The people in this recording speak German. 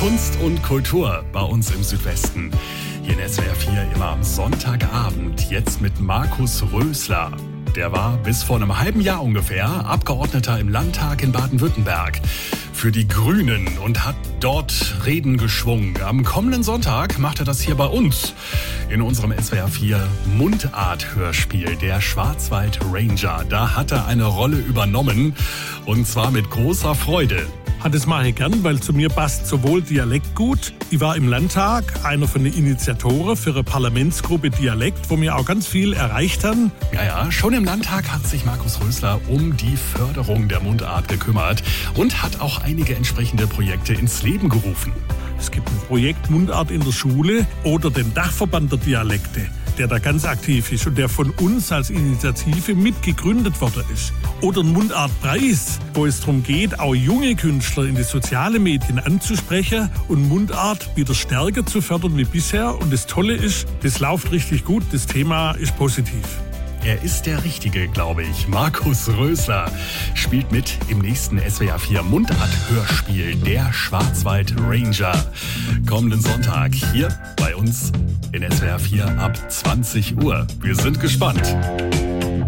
Kunst und Kultur bei uns im Südwesten. Hier in SWR 4 immer am Sonntagabend. Jetzt mit Markus Rösler. Der war bis vor einem halben Jahr ungefähr Abgeordneter im Landtag in Baden-Württemberg für die Grünen und hat dort Reden geschwungen. Am kommenden Sonntag macht er das hier bei uns in unserem SWR 4 Mundart-Hörspiel, der Schwarzwald Ranger. Da hat er eine Rolle übernommen und zwar mit großer Freude. Das mache ich gern, weil zu mir passt sowohl Dialekt gut. Ich war im Landtag einer von den Initiatoren für eine Parlamentsgruppe Dialekt, wo wir auch ganz viel erreicht haben. Ja, schon im Landtag hat sich Markus Rösler um die Förderung der Mundart gekümmert und hat auch einige entsprechende Projekte ins Leben gerufen. Es gibt ein Projekt Mundart in der Schule oder den Dachverband der Dialekte, der da ganz aktiv ist und der von uns als Initiative mitgegründet worden ist. Oder ein Mundartpreis, wo es darum geht, auch junge Künstler in die sozialen Medien anzusprechen und Mundart wieder stärker zu fördern wie bisher. Und das Tolle ist, das läuft richtig gut, das Thema ist positiv. Er ist der Richtige, glaube ich. Markus Rösler spielt mit im nächsten SWR 4 Mundart-Hörspiel, der Schwarzwald Ranger. Kommenden Sonntag hier bei uns in SWR 4 ab 20 Uhr. Wir sind gespannt.